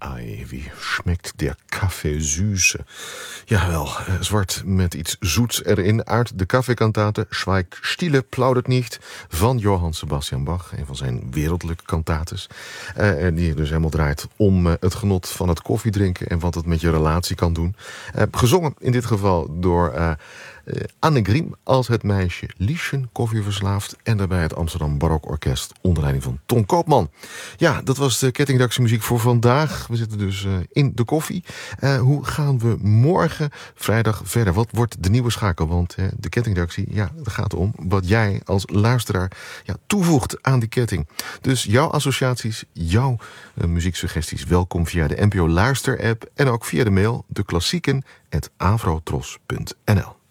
Ei, wie schmeckt der Kaffee süße? Jawel, zwart met iets zoets erin uit de kaffeekantate Schweig Stille plaudert niet van Johann Sebastian Bach, een van zijn wereldlijke kantates. Die dus helemaal draait om het genot van het koffiedrinken en wat het met je relatie kan doen. Gezongen in dit geval door Anne Griem als het meisje Lieschen, koffieverslaafd, en daarbij het Amsterdam Barokorkest onder leiding van Ton Koopman. Ja, dat was de kettingreactiemuziek voor vandaag. We zitten dus in de koffie. Hoe gaan we morgen vrijdag verder? Wat wordt de nieuwe schakel? Want de kettingreactie, ja, het gaat om wat jij als luisteraar toevoegt aan die ketting. Dus jouw associaties, jouw muzieksuggesties, welkom via de NPO Luister app en ook via de mail deklassieken@avrotros.nl.